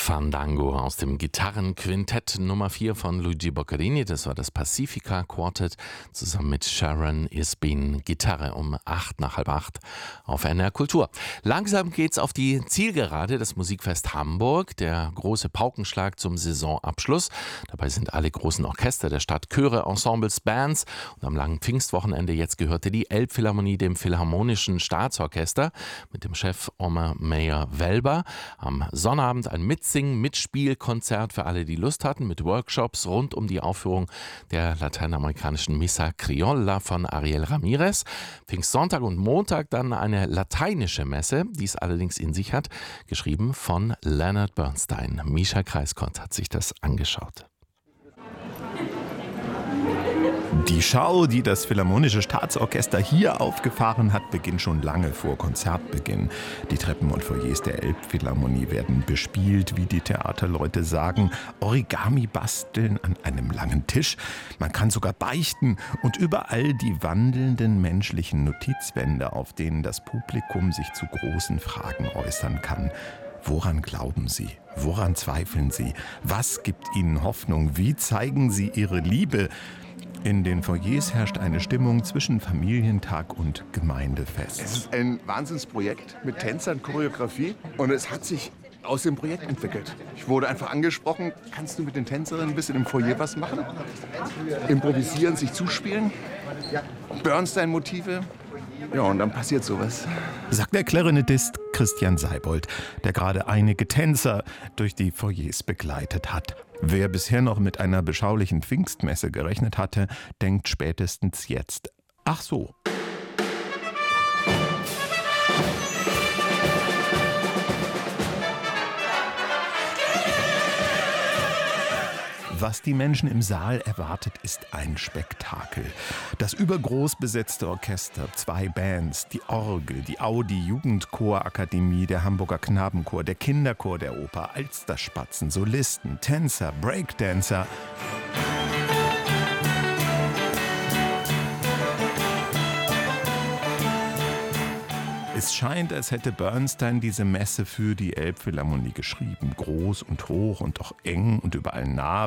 Fandango aus dem Gitarrenquintett Nummer 4 von Luigi Boccherini. Das war das Pacifica Quartet zusammen mit Sharon Isbin. Gitarre um 7:45 auf NR Kultur. Langsam geht's auf die Zielgerade, das Musikfest Hamburg, der große Paukenschlag zum Saisonabschluss. Dabei sind alle großen Orchester der Stadt, Chöre, Ensembles, Bands. Und am langen Pfingstwochenende jetzt gehörte die Elbphilharmonie dem Philharmonischen Staatsorchester mit dem Chef Omer Meyer-Welber. Am Sonnabend ein Mitsingen-Mitspielkonzert für alle, die Lust hatten, mit Workshops rund um die Aufführung der lateinamerikanischen Missa Criolla von Ariel Ramirez. Pfingstsonntag und Montag dann eine lateinische Messe, die es allerdings in sich hat, geschrieben von Leonard Bernstein. Mischa Kreiskott hat sich das angeschaut. Die Schau, die das Philharmonische Staatsorchester hier aufgefahren hat, beginnt schon lange vor Konzertbeginn. Die Treppen und Foyers der Elbphilharmonie werden bespielt, wie die Theaterleute sagen. Origami basteln an einem langen Tisch. Man kann sogar beichten und überall die wandelnden menschlichen Notizwände, auf denen das Publikum sich zu großen Fragen äußern kann. Woran glauben Sie? Woran zweifeln Sie? Was gibt Ihnen Hoffnung? Wie zeigen Sie Ihre Liebe? In den Foyers herrscht eine Stimmung zwischen Familientag und Gemeindefest. Es ist ein Wahnsinnsprojekt mit Tänzern, Choreografie und es hat sich aus dem Projekt entwickelt. Ich wurde einfach angesprochen, kannst du mit den Tänzerinnen ein bisschen im Foyer was machen? Improvisieren, sich zuspielen, Bernstein-Motive. Ja, und dann passiert sowas. Sagt der Klarinettist Christian Seibold, der gerade einige Tänzer durch die Foyers begleitet hat. Wer bisher noch mit einer beschaulichen Pfingstmesse gerechnet hatte, denkt spätestens jetzt: Ach so. Was die Menschen im Saal erwartet, ist ein Spektakel. Das übergroß besetzte Orchester, 2 Bands, die Orgel, die Audi-Jugendchorakademie, der Hamburger Knabenchor, der Kinderchor der Oper, Alsterspatzen, Solisten, Tänzer, Breakdancer. Es scheint, als hätte Bernstein diese Messe für die Elbphilharmonie geschrieben. Groß und hoch und doch eng und überall nah.